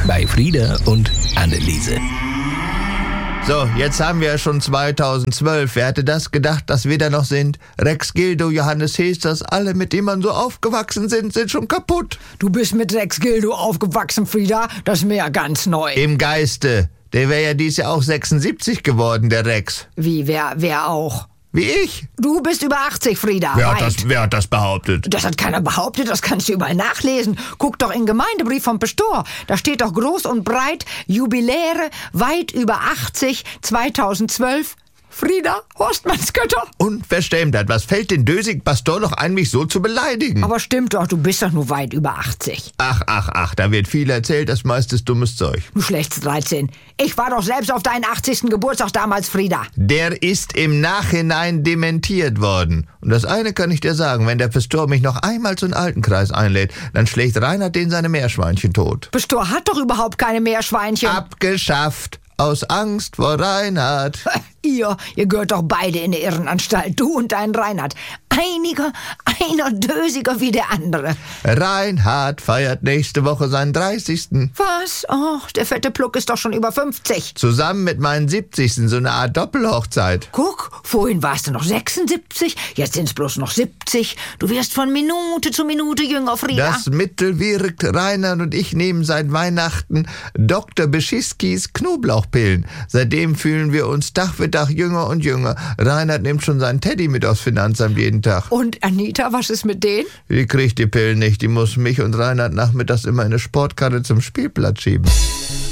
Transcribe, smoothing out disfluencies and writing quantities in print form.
bei Frieda und Anneliese. So, jetzt haben wir ja schon 2012. Wer hätte das gedacht, dass wir da noch sind? Rex Gildo, Johannes Hesters, alle, mit denen man so aufgewachsen sind schon kaputt. Du bist mit Rex Gildo aufgewachsen, Frieda. Das ist mir ja ganz neu. Im Geiste. Der wäre ja dieses Jahr auch 76 geworden, der Rex. Wie, wer auch? Wie ich. Du bist über 80, Frieda. Wer hat das behauptet? Das hat keiner behauptet, das kannst du überall nachlesen. Guck doch in den Gemeindebrief vom Pastor. Da steht doch groß und breit, Jubiläre, weit über 80, 2012. Frieda, Horstmannsgötter. Unverständlich. Was fällt den dösigen Pastor noch ein, mich so zu beleidigen? Aber stimmt doch, du bist doch nur weit über 80. Ach, da wird viel erzählt, das meiste ist dummes Zeug. Du schlägst 13. Ich war doch selbst auf deinen 80. Geburtstag damals, Frieda. Der ist im Nachhinein dementiert worden. Und das eine kann ich dir sagen, wenn der Pastor mich noch einmal zu einem Altenkreis einlädt, dann schlägt Reinhard den seine Meerschweinchen tot. Pastor hat doch überhaupt keine Meerschweinchen. Abgeschafft. Aus Angst vor Reinhard. Ihr gehört doch beide in der Irrenanstalt, du und dein Reinhard. Einer dösiger wie der andere. Reinhard feiert nächste Woche seinen 30. Was? Och, der fette Pluck ist doch schon über 50. Zusammen mit meinen 70. So eine Art Doppelhochzeit. Guck, vorhin warst du noch 76, jetzt sind's bloß noch 70. Du wirst von Minute zu Minute jünger, Frieda. Das Mittel wirkt. Reinhard und ich nehmen seit Weihnachten Dr. Beschiskis Knoblauchpillen. Seitdem fühlen wir uns Tag für Tag jünger und jünger. Reinhard nimmt schon seinen Teddy mit aufs Finanzamt jeden Tag. Und Anita, was ist mit denen? Die kriegt die Pillen nicht. Die muss mich und Reinhard nachmittags immer in eine Sportkarre zum Spielplatz schieben.